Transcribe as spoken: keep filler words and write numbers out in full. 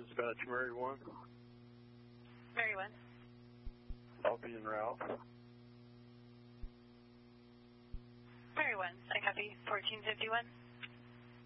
Dispatch Mary one. Mary one. I'll be en route. Mary one, I copy fourteen fifty-one.